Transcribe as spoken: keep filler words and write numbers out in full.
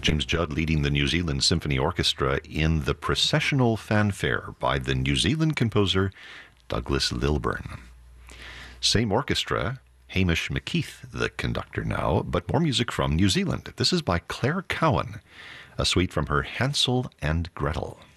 James Judd leading the New Zealand Symphony Orchestra in the Processional Fanfare by the New Zealand composer Douglas Lilburn. Same orchestra, Hamish McKeith, the conductor now, but more music from New Zealand. This is by Claire Cowan, a suite from her Hansel and Gretel.